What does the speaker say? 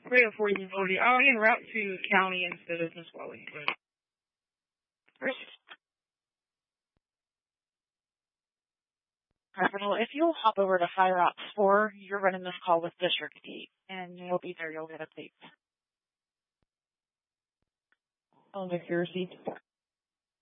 304 utility. Oh, en route to county instead of Nisqually. Criminal, if you'll hop over to Fire Ops 4, you're running this call with District 8, and you'll be there, you'll get updates. I'll make your receipt.